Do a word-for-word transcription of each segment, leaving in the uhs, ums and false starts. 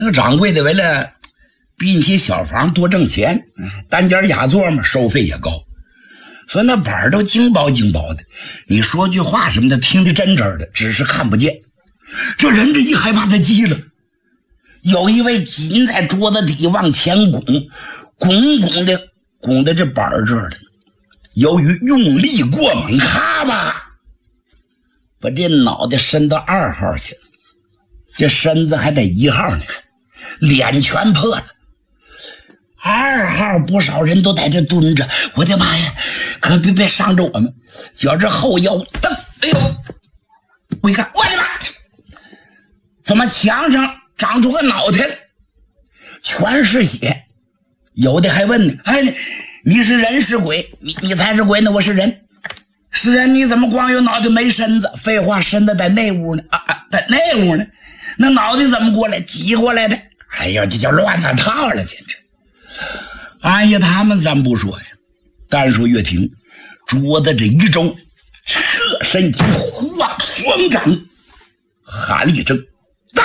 那个掌柜的为了比那些小房多挣钱，单间雅座嘛，收费也高，所以那板儿都精薄精薄的。你说句话什么的，听得真真的，只是看不见。这人这一害怕，他急了。有一位紧在桌子底往前拱，拱拱的拱的这板儿这儿的，由于用力过猛，咔吧，把这脑袋伸到二号去了，这身子还在一号呢，脸全破了。二号不少人都在这蹲着，我的妈呀，可别别伤着我们！觉着后腰蹬，哎呦！我一看，我的妈，怎么墙上长出个脑袋了？全是血。有的还问呢，哎，你是人是鬼？你你才是鬼呢，我是人。是人，你怎么光有脑袋没身子？废话，身子在那屋呢，啊啊，在那屋呢，那脑袋怎么过来？挤过来的？哎呀，这叫乱了套了，简直！哎呀，他们咱不说呀，单说岳霆，桌子这一周，侧身一晃，双掌喊了一声：“在！”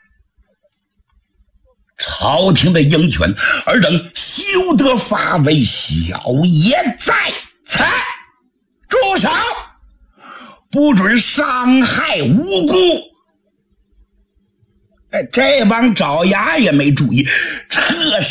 朝廷的鹰犬，尔等休得发为小爷在此，住手！不准伤害无辜。哎，这帮爪牙也没注意，侧身